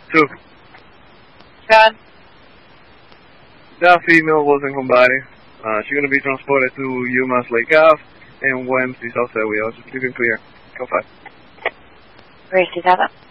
Two. John? That female wasn't combined. She's going to be transported to UMass Lake Ave, and when she's outside, you can clear. Go 5. Gracie, 7.